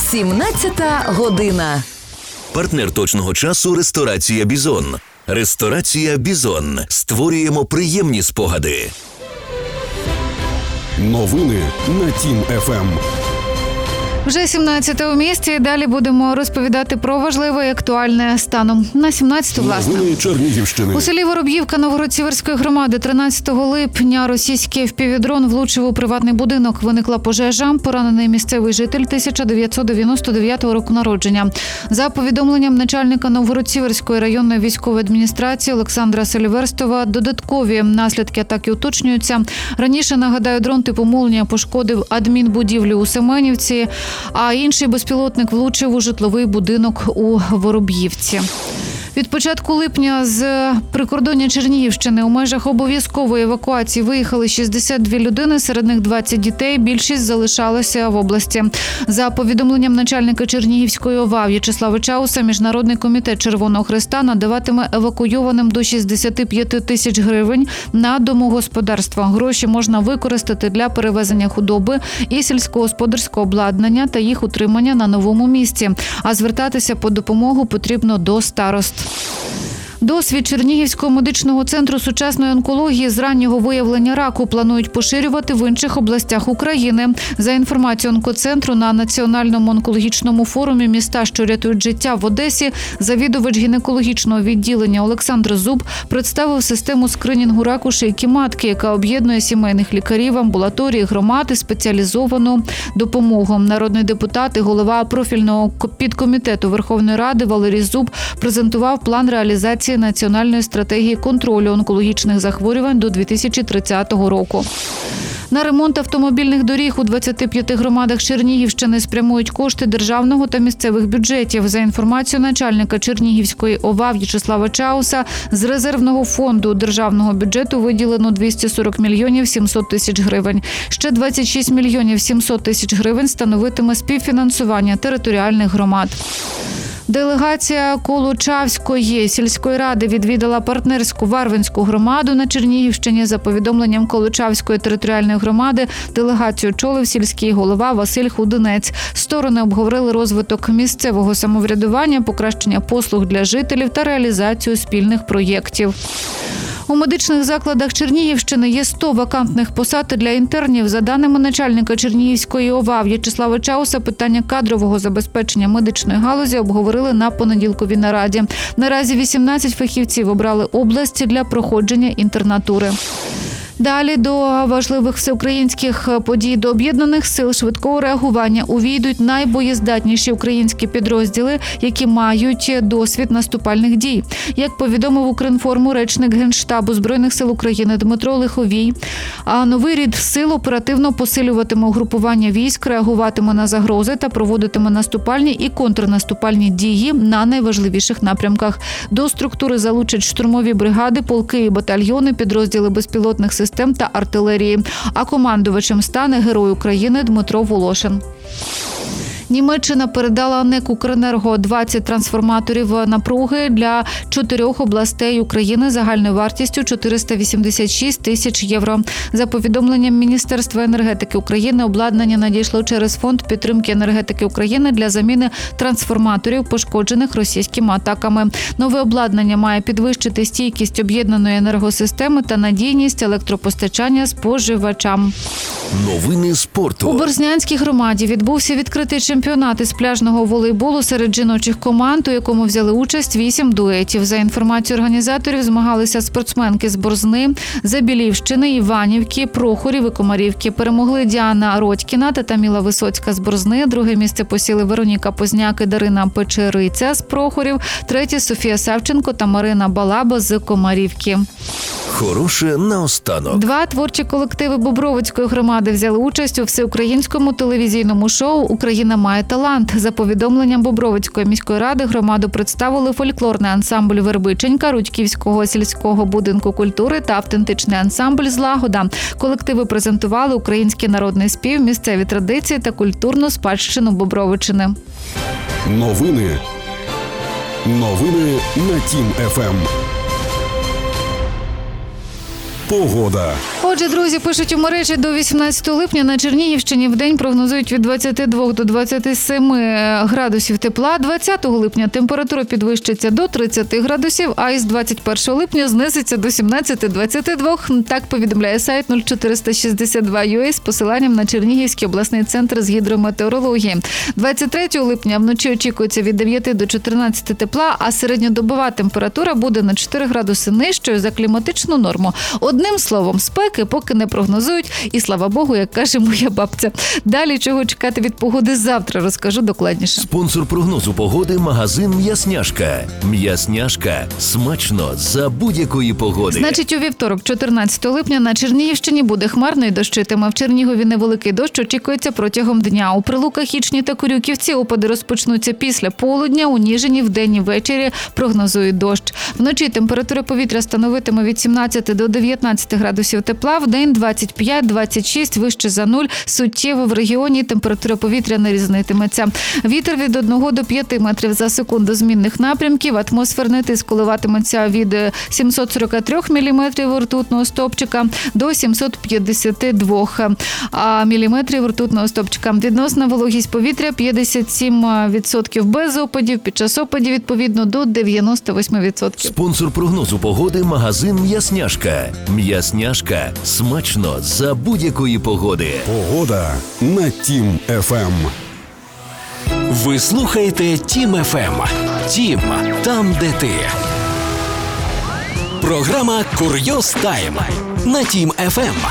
17 година. Партнер точного часу – ресторація «Бізон». Ресторація «Бізон». Створюємо приємні спогади. Новини на Тім-ФМ. Вже 17 у місті. Далі будемо розповідати про важливе і актуальне станом. На 17-ту, власне. Новини Чернігівщини. У селі Вороб'ївка Новгород-Сіверської громади 13 липня російський FPV-дрон влучив у приватний будинок. Виникла пожежа. Поранений місцевий житель 1999 року народження. За повідомленням начальника Новгород-Сіверської районної військової адміністрації Олександра Селіверстова, додаткові наслідки атаки уточнюються. Раніше, нагадаю, дрон типу «Молнія» пошкодив адмінбудівлю у Семенівці, а інший безпілотник влучив у житловий будинок у Вороб'ївці. Від початку липня з прикордоння Чернігівщини у межах обов'язкової евакуації виїхали 62 людини, серед них 20 дітей, більшість залишалася в області. За повідомленням начальника Чернігівської ОВА В'ячеслава Чауса, Міжнародний комітет Червоного Хреста надаватиме евакуйованим до 65 тисяч гривень на домогосподарство. Гроші можна використати для перевезення худоби і сільськогосподарського обладнання та їх утримання на новому місці. А звертатися по допомогу потрібно до старост. Досвід Чернігівського медичного центру сучасної онкології з раннього виявлення раку планують поширювати в інших областях України. За інформацією онкоцентру, на Національному онкологічному форумі «Міста, що рятують життя» в Одесі завідувач гінекологічного відділення Олександр Зуб представив систему скринінгу раку шийки матки, яка об'єднує сімейних лікарів, амбулаторії, громади, спеціалізовану допомогу. Народний депутат і голова профільного підкомітету Верховної Ради Валерій Зуб презентував план реалізації національної стратегії контролю онкологічних захворювань до 2030 року. На ремонт автомобільних доріг у 25 громадах Чернігівщини спрямують кошти державного та місцевих бюджетів. За інформацією начальника Чернігівської ОВА В'ячеслава Чауса, з резервного фонду державного бюджету виділено 240 мільйонів 700 тисяч гривень. Ще 26 мільйонів 700 тисяч гривень становитиме співфінансування територіальних громад. Делегація Колочавської сільської ради відвідала партнерську Варвинську громаду на Чернігівщині. За повідомленням Колочавської територіальної громади, делегацію очолив сільський голова Василь Худинець. Сторони обговорили розвиток місцевого самоврядування, покращення послуг для жителів та реалізацію спільних проєктів. У медичних закладах Чернігівщини є 100 вакантних посад для інтернів. За даними начальника Чернігівської ОВА В'ячеслава Чауса, питання кадрового забезпечення медичної галузі обговорили на понеділковій нараді. Наразі 18 фахівців обрали області для проходження інтернатури. Далі до важливих всеукраїнських подій. До об'єднаних сил швидкого реагування увійдуть найбоєздатніші українські підрозділи, які мають досвід наступальних дій. Як повідомив Укрінформу речник Генштабу Збройних сил України Дмитро Лиховій, новий рід сил оперативно посилюватиме угрупування військ, реагуватиме на загрози та проводитиме наступальні і контрнаступальні дії на найважливіших напрямках. До структури залучать штурмові бригади, полки і батальйони, підрозділи безпілотних систем та артилерії. А командувачем стане Герой України Дмитро Волошин. Німеччина передала НЕК «Укренерго» 20 трансформаторів напруги для 4 областей України загальною вартістю 486 тисяч євро. За повідомленням Міністерства енергетики України, обладнання надійшло через Фонд підтримки енергетики України для заміни трансформаторів, пошкоджених російськими атаками. Нове обладнання має підвищити стійкість об'єднаної енергосистеми та надійність електропостачання споживачам. Новини спорту. У Борзнянській громаді відбувся відкритий чемпіонат із пляжного волейболу серед жіночих команд, у якому взяли участь 8 дуетів. За інформацією організаторів, змагалися спортсменки з Борзни, Забілівщини, Іванівки, Прохорів і Комарівки. Перемогли Діана Родькіна та Таміла Висоцька з Борзни. Друге місце посіли Вероніка Позняк і Дарина Печериця з Прохорів. Третє – Софія Савченко та Марина Балаба з Комарівки. Хороше наостанок. 2 творчі колективи Бобровицької громади взяли участь у всеукраїнському телевізійному шоу «Україна має талант». За повідомленням Бобровицької міської ради, громаду представили фольклорний ансамбль «Вербиченька» Рудьківського сільського будинку культури та автентичний ансамбль «Злагода». Колективи презентували український народний спів, місцеві традиції та культурну спадщину Бобровичини. Новини на Тім-ФМ. Погода. Отже, друзі, пишуть у мережі, до 18 липня на Чернігівщині в день прогнозують від 22 до 27 градусів тепла. 20 липня температура підвищиться до 30 градусів, а із 21 липня знизиться до 17-22. Так повідомляє сайт 0462.ua з посиланням на Чернігівський обласний центр з гідрометеорології. 23 липня вночі очікується від 9 до 14 тепла, а середньодобова температура буде на 4 градуси нижчою за кліматичну норму. Одним словом, спеки поки не прогнозують, і слава Богу, як каже моя бабця. Далі, чого чекати від погоди завтра, розкажу докладніше. Спонсор прогнозу погоди – магазин «М'ясняшка». «М'ясняшка» – смачно за будь-якої погоди. Значить, у вівторок, 14 липня, на Чернігівщині буде хмарно і дощитиме. В Чернігові невеликий дощ очікується протягом дня. У Прилуках, Ічні та Корюківці опади розпочнуться після полудня, у Ніжині вдень і ввечері прогнозують дощ. Вночі температура повітря становитиме від 17 до 19 градусів тепла, вдень 25-26, вище за нуль. Суттєво в регіоні температура повітря не різнитиметься. Вітер від 1 до 5 метрів за секунду змінних напрямків. Атмосферний тиск коливатиметься від 743 міліметрів ртутного стовпчика до 752 міліметрів ртутного стовпчика. Відносна вологість повітря 57% без опадів, під час опадів відповідно до 98%. Спонсор прогнозу погоди – магазин «М'ясняшка». «М'ясняшка» – смачно за будь-якої погоди. Погода на Тім ФМ. Ви слухаєте Тім ФМ. Тім – там, де ти. Програма «Курйоз Тайм» на Тім ФМ.